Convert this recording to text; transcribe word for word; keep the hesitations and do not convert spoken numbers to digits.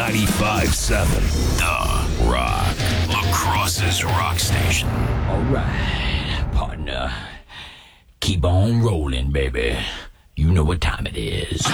ninety-five point seven. The Rock. La Crosse's rock station. All right, partner. Keep on rolling, baby. You know what time it is.